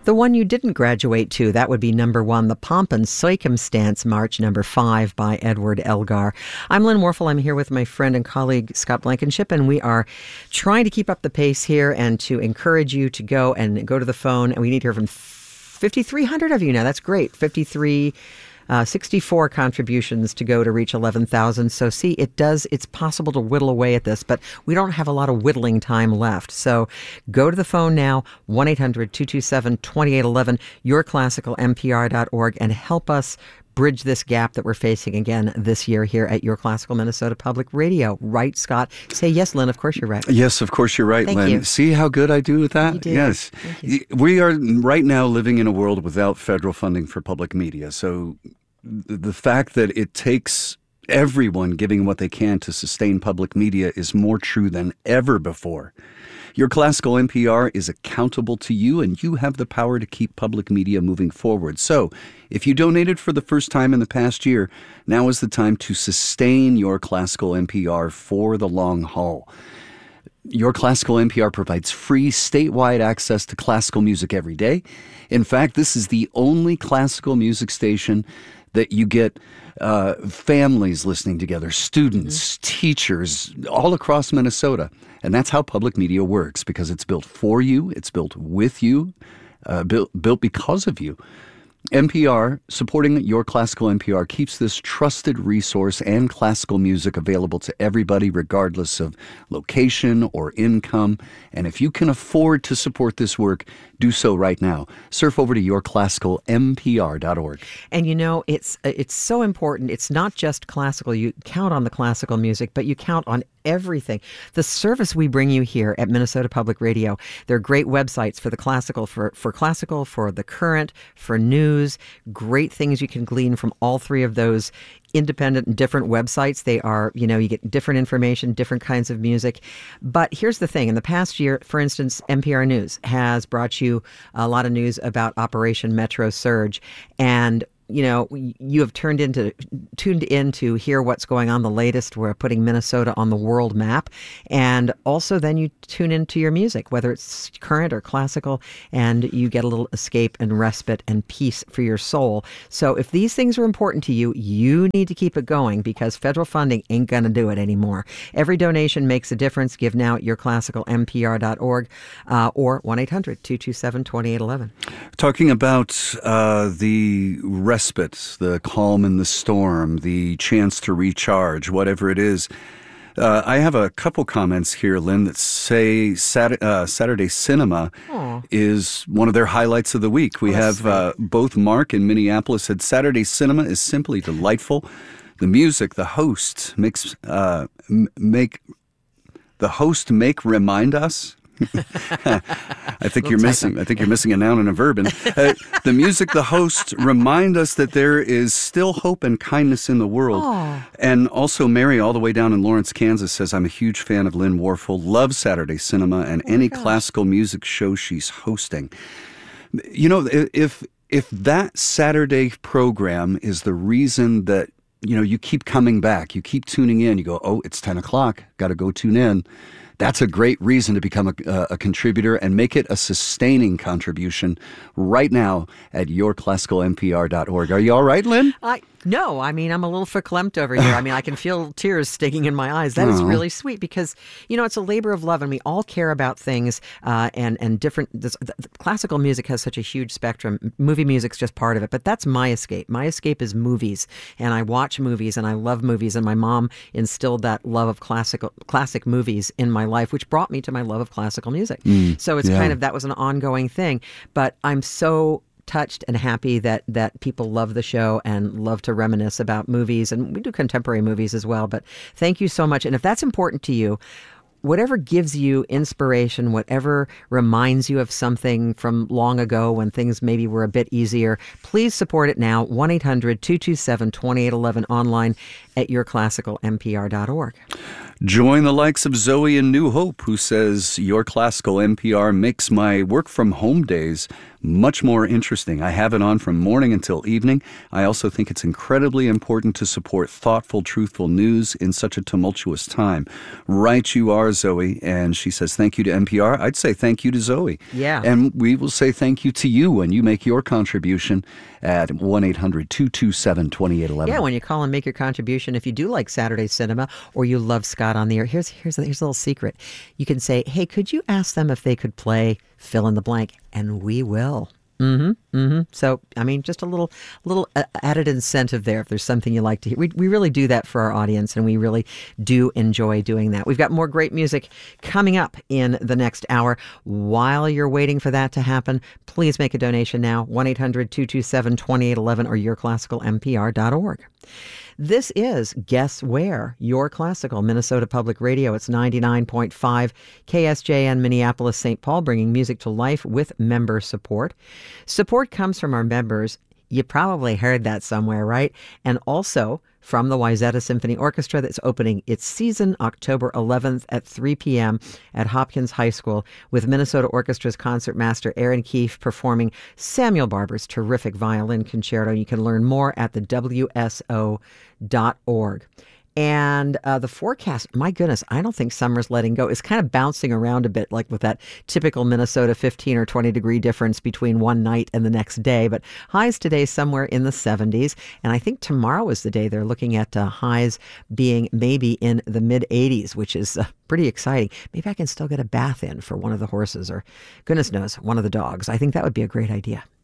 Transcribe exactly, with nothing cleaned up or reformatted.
The one you didn't graduate to, that would be number one, The Pomp and Circumstance March, number five by Edward Elgar. I'm Lynn Warfel. I'm here with my friend and colleague Scott Blankenship, and we are trying to keep up the pace here and to encourage you to go and go to the phone. And we need to hear from fifty-three hundred of you now. That's great. fifty-three Uh, sixty-four contributions to go to reach eleven thousand. So see, it does, it's possible to whittle away at this, but we don't have a lot of whittling time left. So go to the phone now, one eight hundred two two seven two eight one one, your classical M P R dot org, and help us bridge this gap that we're facing again this year here at Your Classical Minnesota Public Radio. Right, Scott? Say yes, Lynn. Of course you're right. Yes, of course you're right, Thank Lynn. you. See how good I do with that? You did. Yes. We are right now living in a world without federal funding for public media. So the fact that it takes everyone giving what they can to sustain public media is more true than ever before. Your Classical N P R is accountable to you, and you have the power to keep public media moving forward. So, if you donated for the first time in the past year, now is the time to sustain Your Classical N P R for the long haul. Your Classical N P R provides free statewide access to classical music every day. In fact, this is the only classical music station that you get uh, families listening together, students, mm-hmm. teachers, all across Minnesota. And that's how public media works, because it's built for you, it's built with you, uh, built, built because of you. N P R, supporting Your Classical N P R, keeps this trusted resource and classical music available to everybody, regardless of location or income. And if you can afford to support this work, do so right now. Surf over to your classical M P R dot org. And you know, it's it's so important. It's not just classical. You count on the classical music, but you count on everything. The service we bring you here at Minnesota Public Radio, there are great websites for the classical, for, for classical, for the current, for news, great things you can glean from all three of those independent and different websites. They are, you know, you get different information, different kinds of music. But here's the thing. In the past year, for instance, N P R News has brought you a lot of news about Operation Metro Surge. And you know, you have turned into, tuned in to hear what's going on, the latest. We're putting Minnesota on the world map. And also then you tune into your music, whether it's current or classical, and you get a little escape and respite and peace for your soul. So if these things are important to you, you need to keep it going, because federal funding ain't going to do it anymore. Every donation makes a difference. Give now at your classical M P R dot org uh, or one eight hundred two two seven two eight one one. Talking about uh, the respite, the calm in the storm, the chance to recharge, whatever it is. Uh, I have a couple comments here, Lynn, that say Sat- uh, Saturday Cinema Aww. Is one of their highlights of the week. We oh, have uh, both Mark and Minneapolis said Saturday Cinema is simply delightful. The music, the host makes uh, m- make the host make remind us. I think you're missing. I think you're missing a noun and a verb. And uh, the music, the host, remind us that there is still hope and kindness in the world. Aww. And also, Mary, all the way down in Lawrence, Kansas, says, "I'm a huge fan of Lynn Warfel. Love Saturday Cinema and oh any classical music show she's hosting." You know, if if that Saturday program is the reason that you know you keep coming back, you keep tuning in, you go, "Oh, it's ten o'clock. Got to go tune in." That's a great reason to become a, a contributor and make it a sustaining contribution right now at your classical M P R dot org. Are you all right, Lynn? I No, I mean, I'm a little verklempt over here. I mean, I can feel tears sticking in my eyes. That oh. is really sweet, because, you know, it's a labor of love, and we all care about things uh, and, and different. This, the, the classical music has such a huge spectrum. Movie music's just part of it, but that's my escape. My escape is movies, and I watch movies, and I love movies, and my mom instilled that love of classical classic movies in my life, which brought me to my love of classical music. Mm, so it's yeah. kind of, that was an ongoing thing, but I'm so touched and happy that that people love the show and love to reminisce about movies, and we do contemporary movies as well. But thank you so much. And if that's important to you, whatever gives you inspiration, whatever reminds you of something from long ago when things maybe were a bit easier, please support it now. one eight hundred two two seven two eight one one, online at your classical M P R dot org. Join the likes of Zoe in New Hope, who says, your classical N P R makes my work from home days much more interesting. I have it on from morning until evening. I also think it's incredibly important to support thoughtful, truthful news in such a tumultuous time. Right you are, Zoe. And she says, thank you to N P R. I'd say thank you to Zoe. Yeah. And we will say thank you to you when you make your contribution at one eight hundred two two seven two eight one one. Yeah, when you call and make your contribution, if you do like Saturday cinema or you love Scott on the air, here's here's a, here's a little secret. You can say, hey, could you ask them if they could play fill in the blank? And we will. Mm-hmm. Mm-hmm. So, I mean, just a little little uh, added incentive there if there's something you like to hear. We, we really do that for our audience, and we really do enjoy doing that. We've got more great music coming up in the next hour. While you're waiting for that to happen, please make a donation now, one eight hundred two two seven two eight one one or your classical m p r dot org. This is Guess Where? Your Classical, Minnesota Public Radio. It's ninety-nine point five K S J N Minneapolis, Saint Paul, bringing music to life with member support. Support comes from our members. You probably heard that somewhere, right? And also from the Wayzata Symphony Orchestra that's opening its season October eleventh at three p.m. at Hopkins High School with Minnesota Orchestra's concertmaster Aaron Keefe performing Samuel Barber's terrific violin concerto. You can learn more at the W S O dot org. And uh, the forecast, my goodness, I don't think summer's letting go. It's kind of bouncing around a bit, like with that typical Minnesota fifteen or twenty degree difference between one night and the next day. But highs today somewhere in the seventies. And I think tomorrow is the day they're looking at uh, highs being maybe in the mid eighties, which is uh, pretty exciting. Maybe I can still get a bath in for one of the horses or, goodness knows, one of the dogs. I think that would be a great idea.